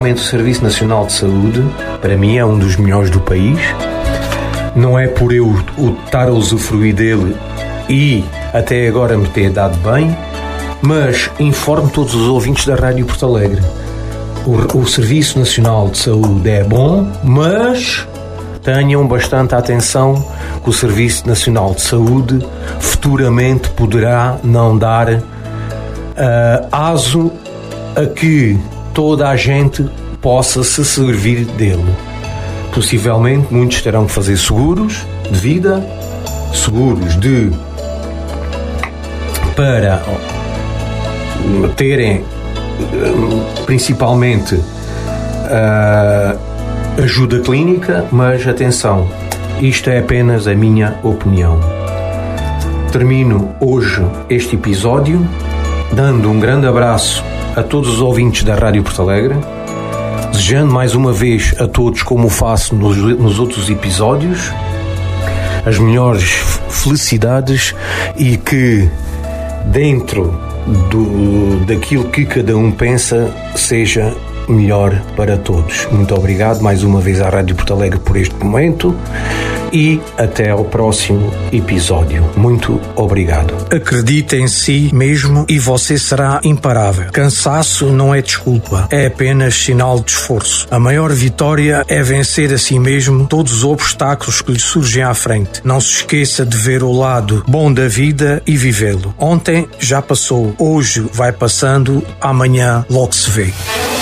O Serviço Nacional de Saúde, para mim, é um dos melhores do país. Não é por eu estar a usufruir dele e até agora me ter dado bem, mas informo todos os ouvintes da Rádio Porto Alegre. O Serviço Nacional de Saúde é bom, mas tenham bastante atenção que o Serviço Nacional de Saúde futuramente poderá não dar aso a que toda a gente possa se servir dele. Possivelmente muitos terão que fazer seguros de vida, seguros para terem principalmente ajuda clínica, mas atenção, isto é apenas a minha opinião. Termino hoje este episódio dando um grande abraço a todos os ouvintes da Rádio Porto Alegre, desejando mais uma vez a todos, como faço nos outros episódios, as melhores felicidades e que dentro daquilo que cada um pensa seja melhor para todos. Muito obrigado mais uma vez à Rádio Porto Alegre por este momento e até ao próximo episódio. Muito obrigado. Acredite em si mesmo e você será imparável. Cansaço não é desculpa, é apenas sinal de esforço. A maior vitória é vencer a si mesmo todos os obstáculos que lhe surgem à frente. Não se esqueça de ver o lado bom da vida e vivê-lo. Ontem já passou, hoje vai passando, amanhã logo se vê.